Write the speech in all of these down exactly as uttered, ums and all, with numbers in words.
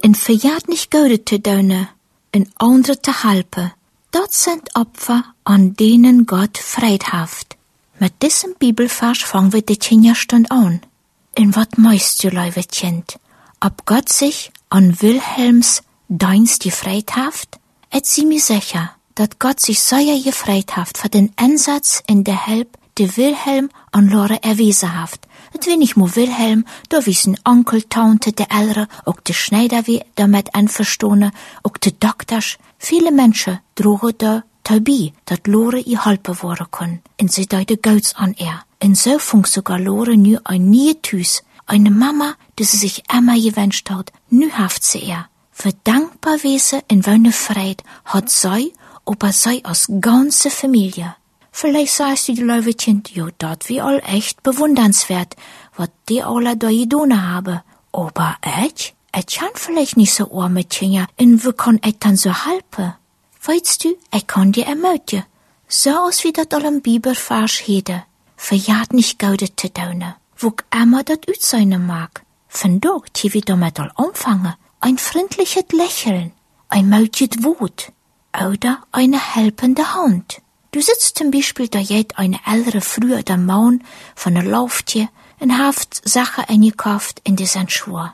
en verjaart nicht Gode te doen, en andere te helpen. Dat sind Opfer, an denen Gott Freude haft. Mit diesem Bibelvers fangen wir die Kinderstunde an. In wat meist du, liebe Kind? Ob Gott sich an Wilhelms Dienst gefreut haft? Et sie mir sicher, dat Gott sich sehr gefreut haft für den Einsatz in der Help, die Wilhelm an Lore erwiesen haft. Et wie nicht nur Wilhelm, da wissen Onkel, Tante, de Elre, auch de Schneider wie damit einverstohne, auch de Doktors. Viele Menschen drogen da dabei, dat Lore ihr helpen worden kann. Und sie deute Gouds an er. Und so fängt sogar Lore nu ein nie Tüs. Eine Mama, die sie sich immer gewünscht hat, nu haft sie er. Für dankbar wesen in wonne Freude hat sie, aber sie als ganze Familie. Vielleicht sagst du die liebe Kind, jo, dat wie all echt bewundernswert, wat die alle da gedoen haben. Aber ich, ich kann vielleicht nicht so arme Kinder, und wie kann ich dann so helfen? Weißt du, ich kann dir ermutigen, so aus wie dat all im Bibelvers hede, verjaart nicht Gode te doen, wo immer dat ut sein mag. Von dort, die wir damit all anfangen, ein freundliches Lächeln, ein mögliches Wort oder eine helpende Hand. Du sitzt zum Beispiel da jet eine ältere früher der Mann von der Lauftier und haft Sache eingekauft in diesen Schuhe.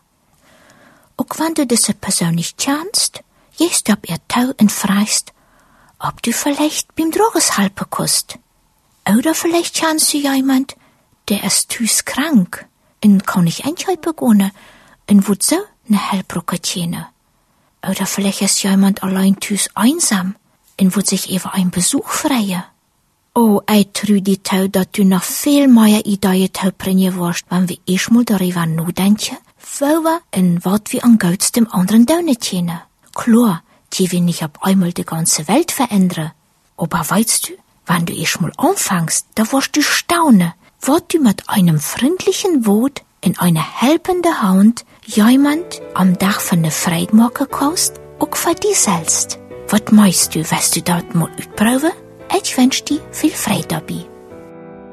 Auch wenn du diese Person nicht kennst, gehst du ab ihr Tau und fragst, ob du vielleicht beim Droges helfen kannst. Oder vielleicht kennst du jemand, der ist tüs krank und kann nicht einhelfen gehen und wird so ne Helbrücke tjene. Oder vielleicht ist jemand allein tüs einsam und wird sich eben ein Besuch freien. Oh, ich trü die Tau, dass du noch viel mehr Ideen tau bringen wirst, wenn wir erst mal darüber nachdenken, wo wir und was wir an Gott dem anderen tun tjene. Klar, die will nicht auf einmal die ganze Welt verändern. Aber weißt du, wenn du erst mal anfängst, da wirst du staunen, was du mit einem freundlichen Wort in einer helpenden Hand jemand am Tag von der Freude machen kannst, auch für dich selbst. Was meinst du, wirst du dort mal ausprobieren? Ich wünsche dir viel Freude dabei.